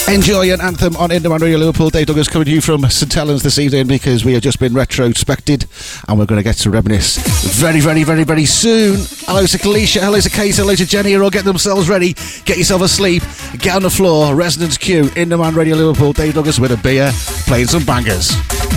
Enjoy an anthem on Inderman Radio Liverpool. Dave Douglas coming to you from St Helens this evening because we have just been retrospected and we're going to get to reminisce very, very, very, very soon. Hello to Kalisha, hello to Kate, hello to Jenny. You're all getting themselves ready. Get yourself asleep. Get on the floor. Resonance Q, Inderman Radio Liverpool. Dave Douglas with a beer, playing some bangers.